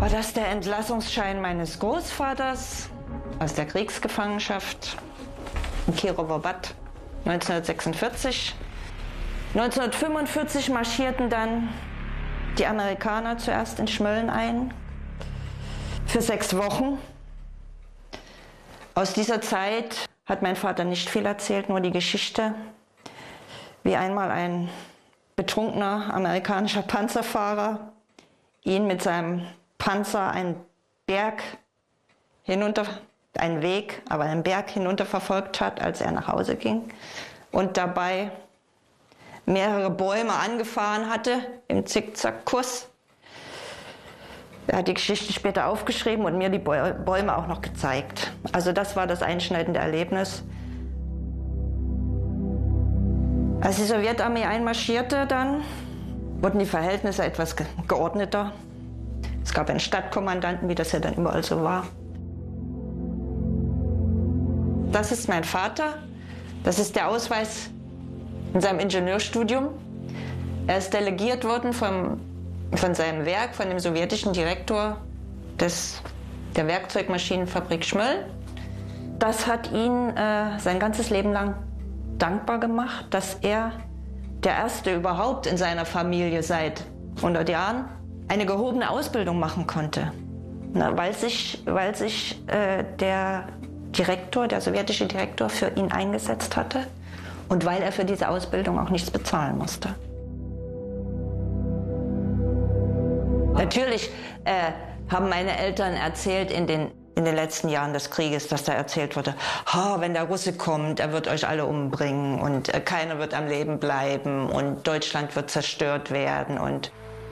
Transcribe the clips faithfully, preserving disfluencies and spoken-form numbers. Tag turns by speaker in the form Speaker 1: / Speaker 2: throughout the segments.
Speaker 1: War das der Entlassungsschein meines Großvaters aus der Kriegsgefangenschaft in Kirower Bad neunzehnhundertsechsundvierzig. neunzehnhundertfünfundvierzig marschierten dann die Amerikaner zuerst in Schmölln ein, für sechs Wochen. Aus dieser Zeit hat mein Vater nicht viel erzählt, nur die Geschichte, wie einmal ein betrunkener amerikanischer Panzerfahrer ihn mit seinem Panzer einen Berg hinunter, einen Weg, aber einen Berg hinunter verfolgt hat, als er nach Hause ging und dabei mehrere Bäume angefahren hatte im Zickzackkurs. Er hat die Geschichte später aufgeschrieben und mir die Bäume auch noch gezeigt. Also das war das einschneidende Erlebnis. Als die Sowjetarmee einmarschierte dann, wurden die Verhältnisse etwas geordneter. Es gab einen Stadtkommandanten, wie das ja dann überall so war. Das ist mein Vater. Das ist der Ausweis in seinem Ingenieurstudium. Er ist delegiert worden vom, von seinem Werk, von dem sowjetischen Direktor des, der Werkzeugmaschinenfabrik Schmölln. Das hat ihn äh, sein ganzes Leben lang dankbar gemacht, dass er der Erste überhaupt in seiner Familie seit hundert Jahren eine gehobene Ausbildung machen konnte. Na, weil sich, weil sich äh, der Direktor, der sowjetische Direktor für ihn eingesetzt hatte und weil er für diese Ausbildung auch nichts bezahlen musste. Natürlich äh, haben meine Eltern erzählt in den, in den letzten Jahren des Krieges, dass da erzählt wurde, ha, wenn der Russe kommt, er wird euch alle umbringen und äh, keiner wird am Leben bleiben und Deutschland wird zerstört werden. Und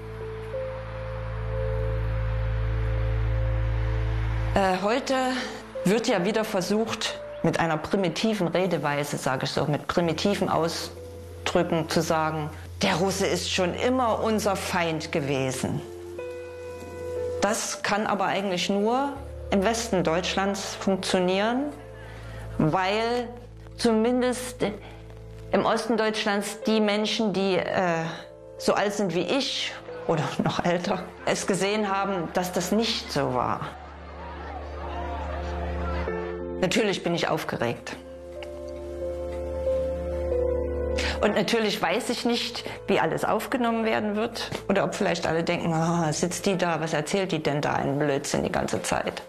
Speaker 1: äh, heute wird ja wieder versucht, mit einer primitiven Redeweise, sage ich so, mit primitiven Ausdrücken zu sagen, der Russe ist schon immer unser Feind gewesen. Das kann aber eigentlich nur im Westen Deutschlands funktionieren, weil zumindest im Osten Deutschlands die Menschen, die äh, so alt sind wie ich oder noch älter, es gesehen haben, dass das nicht so war. Natürlich bin ich aufgeregt. Und natürlich weiß ich nicht, wie alles aufgenommen werden wird. Oder ob vielleicht alle denken, oh, sitzt die da, was erzählt die denn da einen Blödsinn die ganze Zeit.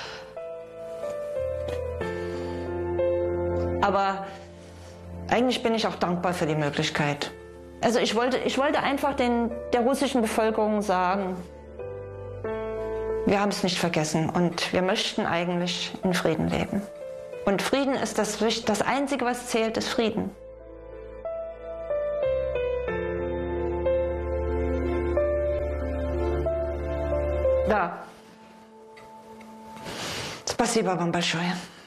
Speaker 1: Aber eigentlich bin ich auch dankbar für die Möglichkeit. Also ich wollte, ich wollte einfach den, der russischen Bevölkerung sagen, wir haben es nicht vergessen und wir möchten eigentlich in Frieden leben. Und Frieden ist das, das Einzige, was zählt, ist Frieden. Да. Спасибо вам большое.